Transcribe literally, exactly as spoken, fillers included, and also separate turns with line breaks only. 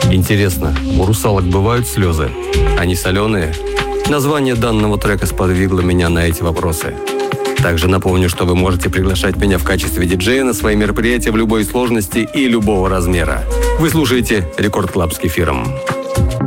Интересно, у русалок бывают слезы? Они соленые? Название данного трека сподвигло меня на эти вопросы. Также напомню, что вы можете приглашать меня в качестве диджея на свои мероприятия в любой сложности и любого размера. Вы слушаете Рекорд Клаб с Кефиром.